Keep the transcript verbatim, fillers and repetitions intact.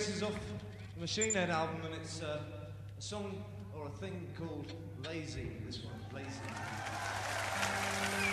This is off the Machine Head album, and it's uh, a song or a thing called Lazy. This one, Lazy.